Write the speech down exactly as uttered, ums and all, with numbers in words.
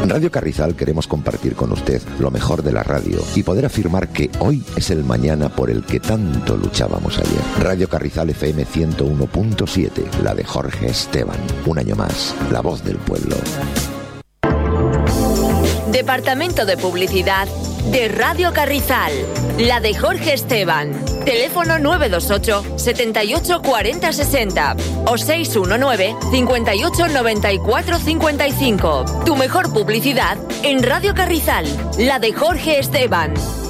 Radio Carrizal queremos compartir con usted lo mejor de la radio y poder afirmar que hoy es el mañana por el que tanto luchábamos ayer. Radio Carrizal F M ciento uno punto siete, la de Jorge Esteban. Un año más, la voz del pueblo. Departamento de Publicidad de Radio Carrizal, la de Jorge Esteban. Teléfono nueve dos ocho, setenta y ocho, cuarenta, sesenta o seis uno nueve, cincuenta y ocho, noventa y cuatro, cincuenta y cinco. Tu mejor publicidad en Radio Carrizal, la de Jorge Esteban.